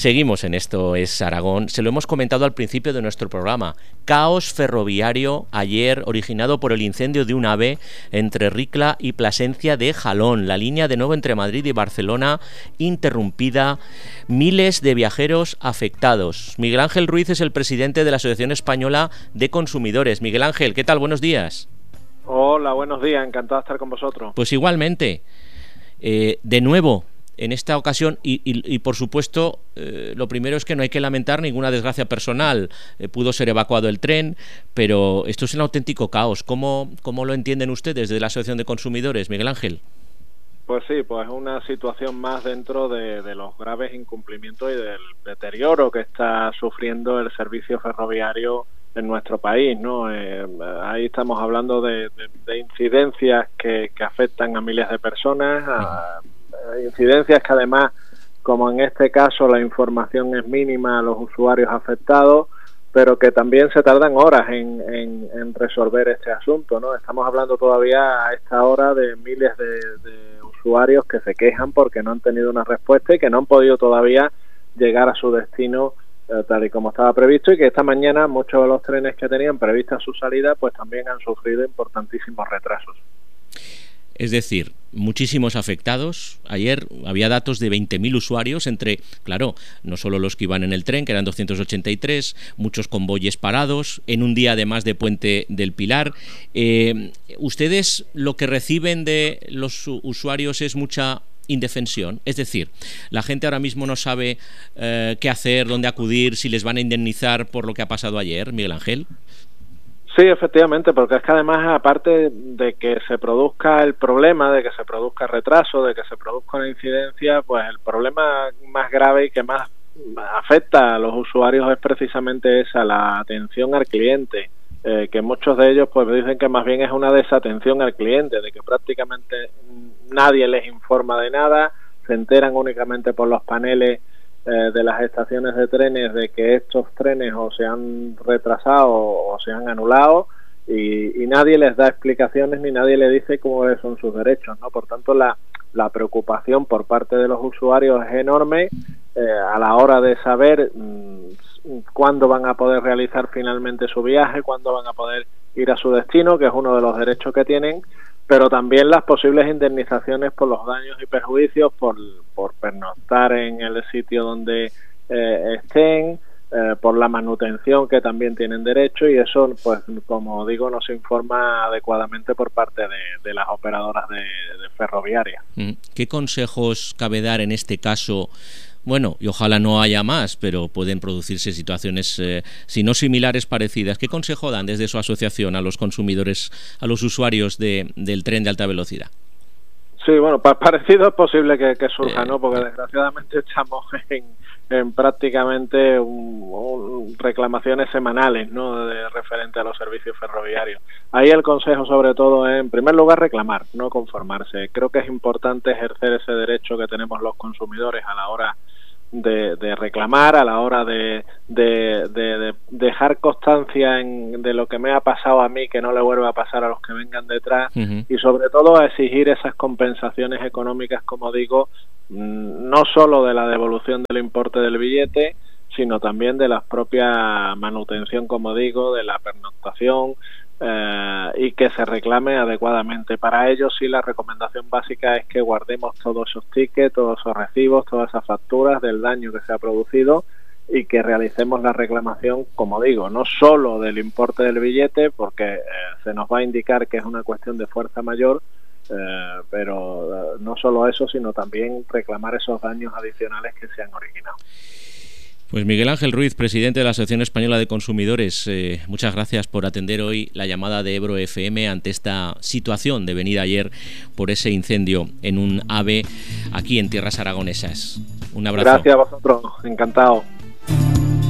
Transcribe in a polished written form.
Seguimos en Esto es Aragón. Se lo hemos comentado al principio de nuestro programa. Caos ferroviario ayer originado por el incendio de un AVE entre Ricla y Plasencia de Jalón. La línea de nuevo entre Madrid y Barcelona interrumpida. Miles de viajeros afectados. Miguel Ángel Ruiz es el presidente de la Asociación Española de Consumidores. Miguel Ángel, ¿qué tal? Buenos días. Hola, buenos días. Encantado de estar con vosotros. Pues igualmente. De nuevo, en esta ocasión, y por supuesto, lo primero es que no hay que lamentar ninguna desgracia personal. Pudo ser evacuado el tren, pero esto es un auténtico caos. ¿Cómo lo entienden ustedes desde la Asociación de Consumidores, Miguel Ángel? Pues sí, pues una situación más dentro de los graves incumplimientos y del deterioro que está sufriendo el servicio ferroviario en nuestro país, ¿no? Ahí estamos hablando de incidencias que afectan a miles de personas, incidencias que además, como en este caso, la información es mínima a los usuarios afectados, pero que también se tardan horas en resolver este asunto, ¿no? Estamos hablando todavía a esta hora de miles de usuarios que se quejan porque no han tenido una respuesta y que no han podido todavía llegar a su destino tal y como estaba previsto, y que esta mañana muchos de los trenes que tenían prevista su salida pues también han sufrido importantísimos retrasos. Es decir, muchísimos afectados. Ayer había datos de 20.000 usuarios entre, claro, no solo los que iban en el tren, que eran 283, muchos convoyes parados, en un día además de Puente del Pilar. ¿Ustedes lo que reciben de los usuarios es mucha indefensión? Es decir, la gente ahora mismo no sabe qué hacer, dónde acudir, si les van a indemnizar por lo que ha pasado ayer, Miguel Ángel. Sí, efectivamente, porque es que además, aparte de que se produzca el problema, de que se produzca retraso, de que se produzca una incidencia, pues el problema más grave y que más afecta a los usuarios es precisamente esa, la atención al cliente, que muchos de ellos pues dicen que más bien es una desatención al cliente, de que prácticamente nadie les informa de nada, se enteran únicamente por los paneles de las estaciones de trenes de que estos trenes o se han retrasado o se han anulado, y nadie les da explicaciones ni nadie le dice cómo son sus derechos, ¿no? Por tanto, la preocupación por parte de los usuarios es enorme a la hora de saber cuándo van a poder realizar finalmente su viaje, cuándo van a poder ir a su destino, que es uno de los derechos que tienen, pero también las posibles indemnizaciones por los daños y perjuicios, por pernoctar en el sitio donde estén, por la manutención que también tienen derecho, y eso, pues como digo, no se informa adecuadamente por parte de las operadoras de ferroviarias. ¿Qué consejos cabe dar en este caso? Bueno, y ojalá no haya más, pero pueden producirse situaciones, si no similares, parecidas. ¿Qué consejo dan desde su asociación a los consumidores, a los usuarios del tren de alta velocidad? Sí, bueno, parecido es posible que surja, ¿no? Porque desgraciadamente estamos en prácticamente reclamaciones semanales, ¿no? Referente a los servicios ferroviarios. Ahí el consejo sobre todo es, en primer lugar, reclamar, no conformarse. Creo que es importante ejercer ese derecho que tenemos los consumidores a la hora de reclamar, a la hora de dejar constancia de lo que me ha pasado a mí, que no le vuelva a pasar a los que vengan detrás, y sobre todo a exigir esas compensaciones económicas, como digo, no solo de la devolución del importe del billete, sino también de la propia manutención, como digo, de la pernoctación, y que se reclame adecuadamente. Para ello, sí, la recomendación básica es que guardemos todos esos tickets, todos esos recibos, todas esas facturas del daño que se ha producido, y que realicemos la reclamación, como digo, no solo del importe del billete, porque se nos va a indicar que es una cuestión de fuerza mayor, pero no solo eso, sino también reclamar esos daños adicionales que se han originado. Pues Miguel Ángel Ruiz, presidente de la Asociación Española de Consumidores, muchas gracias por atender hoy la llamada de Ebro FM ante esta situación devenida ayer por ese incendio en un AVE aquí en tierras aragonesas. Un abrazo. Gracias a vosotros, encantado.